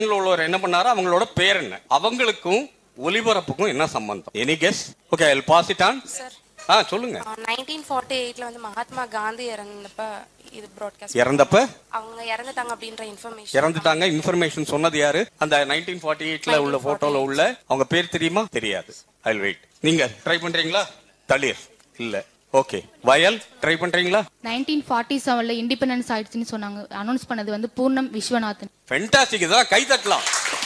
உள்ளவர் என்ன பண்ணாரு, அவங்களோட பேர் என்ன, அவங்களுக்கும் ஒலிபரப்புக்கும் என்ன சம்பந்தம்? Any guess? Okay, I will pass it on. Sir சொல்லுங்க. 1948ல வந்து மகாத்மா காந்தி இறந்தப்ப இது ப்ராட்காஸ்ட் இறந்தப்ப அவங்க இறந்துட்டாங்க அப்படின்ற இன்ஃபர்மேஷன். இறந்துட்டாங்க இன்ஃபர்மேஷன் சொன்னது யாரு? அந்த 1948ல உள்ள போட்டோல உள்ள அவங்க பேர் தெரியுமா? தெரியாது. I will wait. நீங்க ட்ரை பண்றீங்களா? தளிர் இல்ல. ஓகே, வயல் ட்ரை பண்றீங்களா? 1947ல இண்டிபெண்டன்ஸ் ஆயிடுச்சுன்னு சொன்னாங்க. அனௌன்ஸ் பண்ணது வந்து பூர்ணம் விஸ்வநாதன். ஃபென்டாஸ்டிக், இதெல்லாம் கை தட்டலாம்.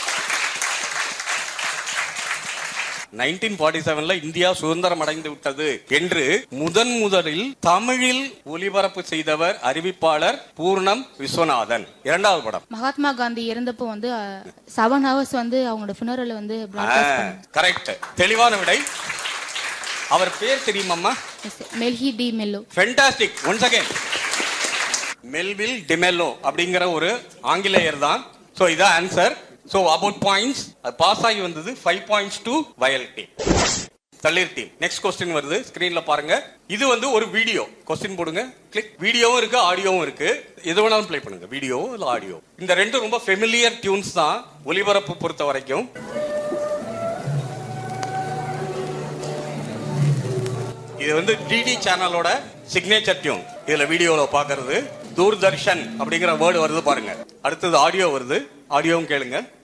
1947ல இந்தியா சுதந்திரம் அடைந்து விட்டது என்று முதலில் தமிழில் ஒலிபரப்பு செய்தவர் அறிவிப்பாளர் பூர்ணம் விஸ்வநாதன். இரண்டாவது படம் மகாத்மா காந்தி இறந்தப்போ வந்து 7 hours வந்து அவங்களோட funeral வந்து கரெக்ட், தெளிவான விடை. அவர் பேர் தெரியுமாம்மா? மெல்ஹி D மெல்லோ. Fantastic, once again. Melville D'Mello அப்படிங்கிற ஒரு ஆங்கிலேயர் தான். சோ இதான் answer. So about points pass ஆகி வந்தது 5 points டு வயல் டீம். தளிர் டீம். நெக்ஸ்ட் क्वेश्चन வருது, ஸ்கிரீன்ல பாருங்க. இது வந்து ஒரு வீடியோ. क्वेश्चन போடுங்க, கிளிக். வீடியோவும் இருக்கு, ஆடியோவும் இருக்கு. எது வேணாலும் ப்ளே பண்ணுங்க, வீடியோ இல்ல ஆடியோ. இந்த ரெண்டும் ரொம்ப ஃபெமிலியர் டியூன்ஸ் தான் ஒலிபரப்பு பொறுத்த வரைக்கும். இது வந்து டிடி சேனலோட சிக்னேச்சர் டியூன். இதுல வீடியோல பாக்குறது தூர்தர்ஷன் அப்படிங்கிற வேர்டு வருது பாருங்க. அடுத்தது ஆடியோ வருது, ஆடியோவும் கேளுங்க.